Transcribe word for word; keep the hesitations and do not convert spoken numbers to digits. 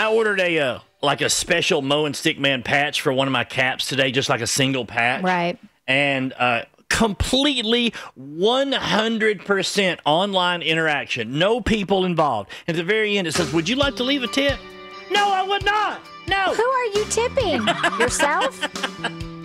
I ordered a uh, like a special Mo and Stickman patch for one of my caps today, just like a single patch. Right. And uh, completely one hundred percent online interaction. No people involved. At the very end, it says, would you like to leave a tip? No, I would not. No. Who are you tipping? Yourself?